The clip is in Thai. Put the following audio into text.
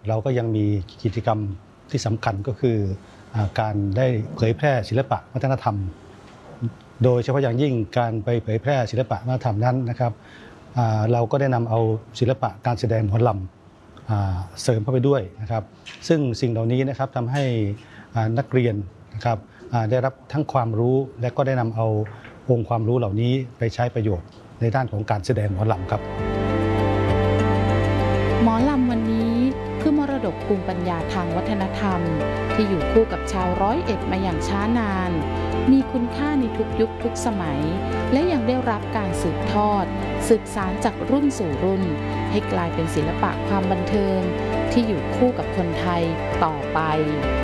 เราก็ยังมีกิจกรรมที่สำคัญก็คือการได้เผยแพร่ศิลปะวัฒนธรรมโดยเฉพาะอย่างยิ่งการไปเผยแพร่ศิลปะวัฒนธรรมนั้นนะครับเราก็ได้นำเอาศิลปะการแสดงหมอลำเสริมเข้าไปด้วยนะครับซึ่งสิ่งเหล่านี้นะครับทำให้นักเรียนนะครับได้รับทั้งความรู้และก็ได้นำเอาองค์ความรู้เหล่านี้ไปใช้ประโยชน์ในด้านของการแสดงหมอลำครับหมอลำวันนี้คือมรดกภูมิปัญญาทางวัฒนธรรมที่อยู่คู่กับชาว101มาอย่างช้านานมีคุณค่าในทุกยุคทุกสมัยและยังได้รับการสืบทอดสืบสานจากรุ่นสู่รุ่นให้กลายเป็นศิลปะความบันเทิงที่อยู่คู่กับคนไทยต่อไป